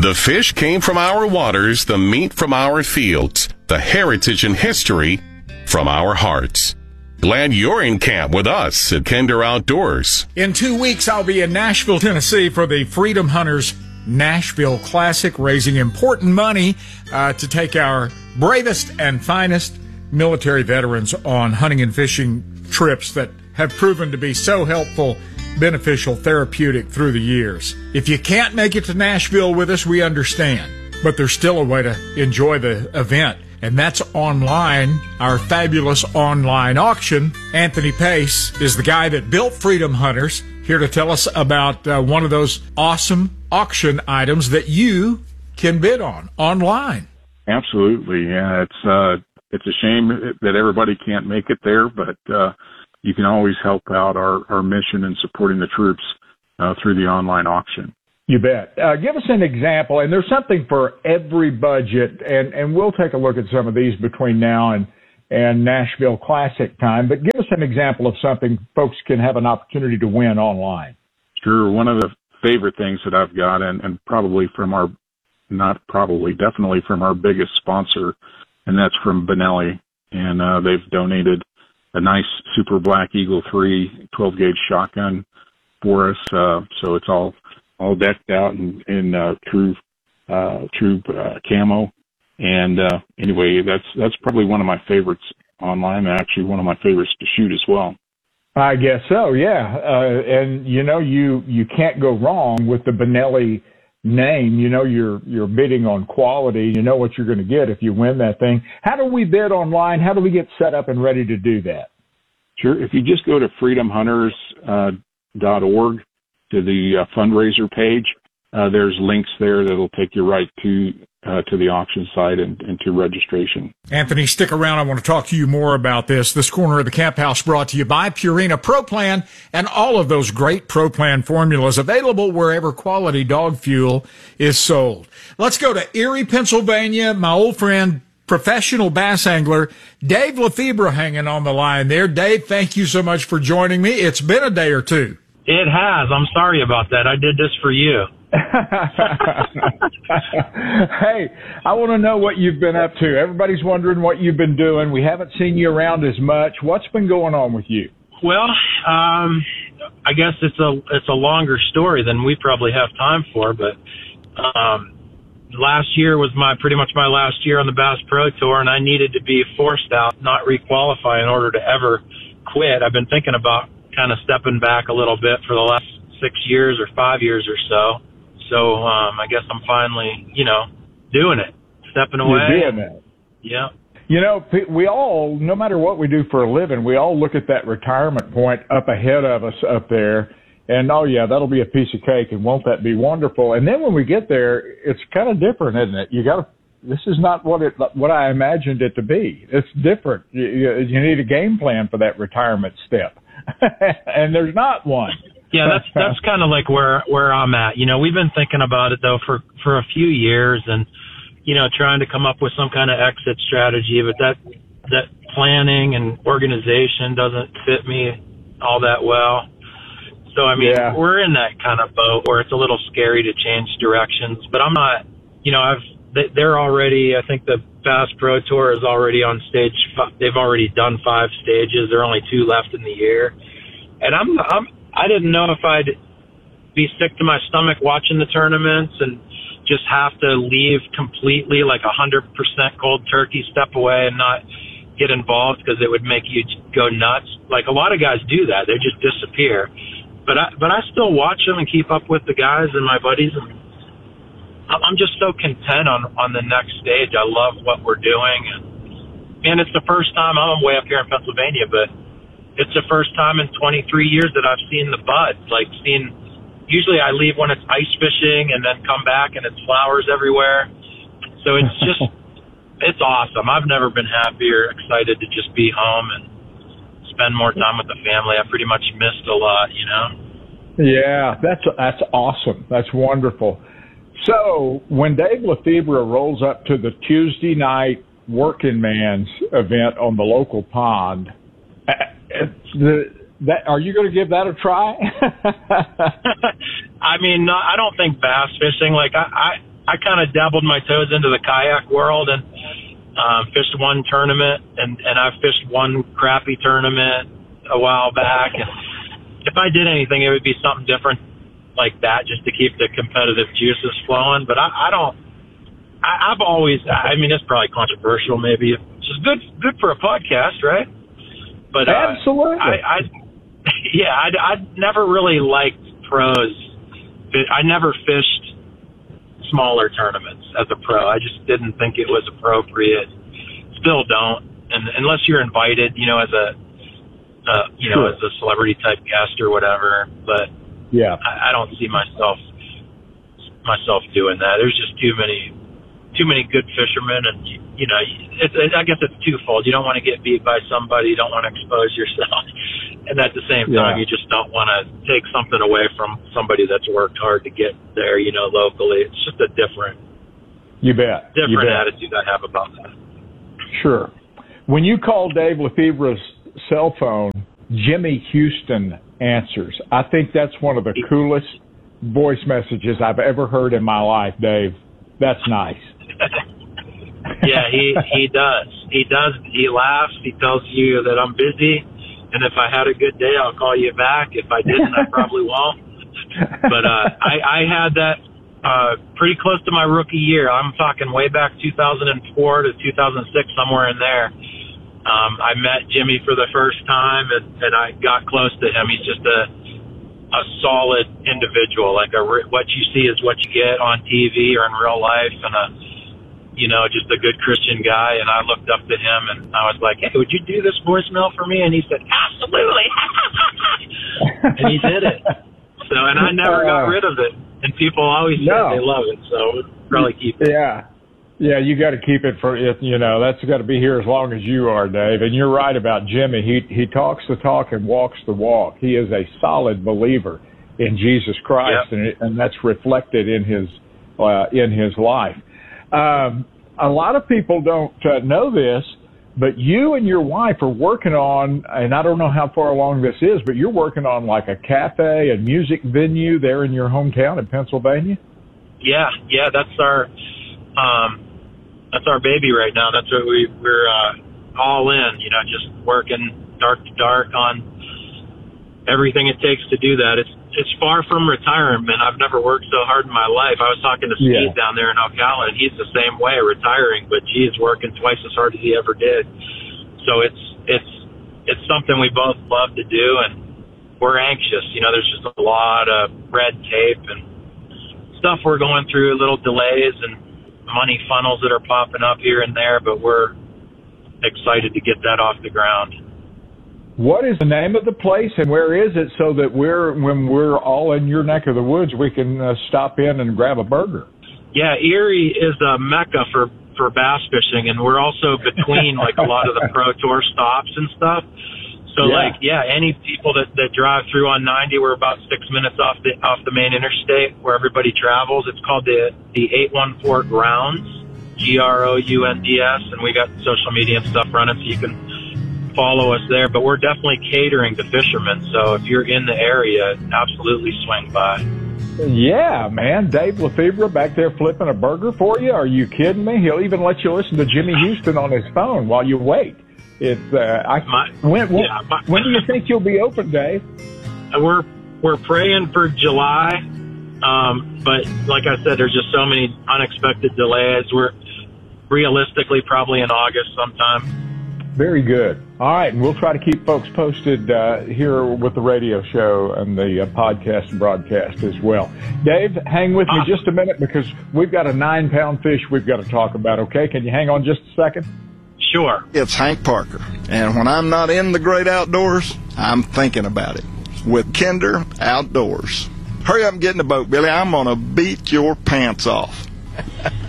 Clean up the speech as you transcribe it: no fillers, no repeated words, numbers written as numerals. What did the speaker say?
The fish came from our waters, the meat from our fields, the heritage and history from our hearts. Glad you're in camp with us at Kinder Outdoors. In 2 weeks, I'll be in Nashville, Tennessee for the Freedom Hunters Nashville Classic, raising important money to take our bravest and finest military veterans on hunting and fishing trips that have proven to be so helpful, beneficial, therapeutic through the years. If you can't make it to Nashville with us, we understand, but there's still a way to enjoy the event, and that's online, our fabulous online auction. Anthony Pace is the guy that built Freedom Hunters, here to tell us about one of those awesome auction items that you can bid on online. Absolutely, yeah. It's a shame that everybody can't make it there, but you can always help out our mission in supporting the troops through the online auction. You bet. Give us an example, and there's something for every budget, and we'll take a look at some of these between now and Nashville Classic time, but give us an example of something folks can have an opportunity to win online. Sure. One of the favorite things that I've got, and probably from our, not probably, definitely from our biggest sponsor, and that's from Benelli, and they've donated a nice Super Black Eagle 3 12-gauge shotgun for us, so it's all decked out in true camo. And anyway, that's probably one of my favorites online, and actually one of my favorites to shoot as well. I guess so, yeah. And you can't go wrong with the Benelli name. You're bidding on quality. You know what you're going to get if you win that thing. How do we bid online? How do we get set up and ready to do that? Sure. If you just go to freedomhunters.org to the fundraiser page, there's links there that'll take you right to the auction site and to registration. Anthony, stick around. I want to talk to you more about this. This corner of the Camp House brought to you by Purina Pro Plan and all of those great Pro Plan formulas available wherever quality dog fuel is sold. Let's go to Erie, Pennsylvania. My old friend, professional bass angler, Dave Lefebvre, hanging on the line there. Dave, thank you so much for joining me. It's been a day or two. It has. I'm sorry about that. I did this for you. Hey, I want to know what you've been up to. Everybody's wondering what you've been doing. We haven't seen you around as much. What's been going on with you? Well, I guess it's a longer story than we probably have time for, but last year was pretty much my last year on the Bass Pro Tour, and I needed to be forced out, not requalify in order to ever quit. I've been thinking about kind of stepping back a little bit for the last 6 years or 5 years or so. So I guess I'm finally, doing it, stepping away. You're doing it. Yeah. We all, no matter what we do for a living, we all look at that retirement point up ahead of us up there, and oh yeah, that'll be a piece of cake, and won't that be wonderful? And then when we get there, it's kind of different, isn't it? This is not what I imagined it to be. It's different. You need a game plan for that retirement step, and there's not one. Yeah, that's kind of like where I'm at. We've been thinking about it though for a few years, and trying to come up with some kind of exit strategy, but that planning and organization doesn't fit me all that well. So we're in that kind of boat where it's a little scary to change directions, but I'm not. They're already. I think the Bass Pro Tour is already on stage. They've already done 5 stages. There are only 2 left in the year, and I didn't know if I'd be sick to my stomach watching the tournaments and just have to leave completely, like 100% cold turkey, step away and not get involved because it would make you go nuts. Like a lot of guys do that. They just disappear. But I still watch them and keep up with the guys and my buddies. And I'm just so content on the next stage. I love what we're doing. And it's the first time, I'm way up here in Pennsylvania, but it's the first time in 23 years that I've seen the buds. Usually I leave when it's ice fishing and then come back and it's flowers everywhere. So it's just, it's awesome. I've never been happier, excited to just be home and spend more time with the family. I pretty much missed a lot, Yeah, that's awesome. That's wonderful. So when Dave Lefebvre rolls up to the Tuesday night working man's event on the local pond, are you going to give that a try? I don't think bass fishing, I kind of dabbled my toes into the kayak world and fished one tournament, and I've fished one crappie tournament a while back. And if I did anything, it would be something different like that, just to keep the competitive juices flowing. But I've always, I mean, it's probably controversial, maybe, which is good for a podcast, right? But absolutely, I never really liked pros. I never fished smaller tournaments as a pro. I just didn't think it was appropriate. Still don't, and unless you're invited, as a sure. as a celebrity type guest or whatever. But yeah, I don't see myself doing that. There's just too many good fishermen, and I guess it's twofold. You don't want to get beat by somebody. You don't want to expose yourself, and at the same time, you just don't want to take something away from somebody that's worked hard to get there. Locally, it's just a different attitude I have about that. Sure. When you call Dave Lefebvre's cell phone, Jimmy Houston answers. I think that's one of the coolest voice messages I've ever heard in my life, Dave. That's nice. Yeah, he does. He does. He laughs. He tells you that I'm busy, and if I had a good day, I'll call you back. If I didn't, I probably won't. But I had that pretty close to my rookie year. I'm talking way back 2004 to 2006, somewhere in there. I met Jimmy for the first time, and I got close to him. He's just a solid individual. Like what you see is what you get on TV or in real life, and just a good Christian guy. And I looked up to him, and I was like, "Hey, would you do this voicemail for me?" And he said, "Absolutely," and he did it. So, and I never got rid of it. And people always say they love it, so we'll probably keep it. Yeah, you got to keep it for it. That's got to be here as long as you are, Dave. And you're right about Jimmy. He talks the talk and walks the walk. He is a solid believer in Jesus Christ, and that's reflected in his life. A lot of people don't know this, but you and your wife are working on, and I don't know how far along this is, but you're working on like a cafe and music venue there in your hometown in Pennsylvania? Yeah, that's our baby right now. That's what we're all in, just working dark to dark on everything it takes to do that. It's far from retirement. I've never worked so hard in my life. I was talking to Steve down there in Ocala, and he's the same way, retiring, but he's working twice as hard as he ever did. So it's something we both love to do, and we're anxious. There's just a lot of red tape and stuff we're going through, little delays and money funnels that are popping up here and there, but we're excited to get that off the ground. What is the name of the place, and where is it, so that when we're all in your neck of the woods, we can stop in and grab a burger? Yeah, Erie is a mecca for bass fishing, and we're also between like a lot of the Pro Tour stops and stuff. So any people that drive through on 90, we're about 6 minutes off the main interstate where everybody travels. It's called the 814 Grounds, GROUNDS, and we got social media and stuff running, so you can follow us there. But we're definitely catering to fishermen, so if you're in the area, absolutely swing by. Yeah, man. Dave Lefebvre back there flipping a burger for you? Are you kidding me? He'll even let you listen to Jimmy Houston on his phone while you wait. It's when do you think you'll be open, Dave? We're praying for July, but like I said, there's just so many unexpected delays. We're realistically probably in August sometime. Very good. All right, and we'll try to keep folks posted here with the radio show and the podcast and broadcast as well. Dave, hang with me just a minute because we've got a 9-pound fish we've got to talk about, okay? Can you hang on just a second? Sure. It's Hank Parker, and when I'm not in the great outdoors, I'm thinking about it with Kinder Outdoors. Hurry up and get in the boat, Billy. I'm going to beat your pants off.